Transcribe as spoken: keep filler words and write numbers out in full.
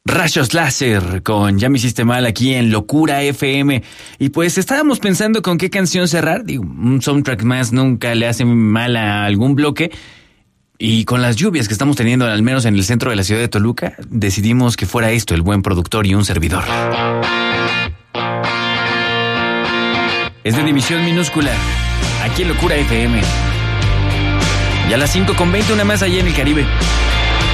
Rayos Láser con Ya Me Hiciste Mal aquí en Locura F M. Y pues estábamos pensando con qué canción cerrar. Digo, un soundtrack más nunca le hace mal a algún bloque. Y con las lluvias que estamos teniendo, al menos en el centro de la ciudad de Toluca, decidimos que fuera esto, el buen productor y un servidor. Es de División Minúscula, aquí en Locura F M. Y a las cinco con veinte, una más allá en el Caribe.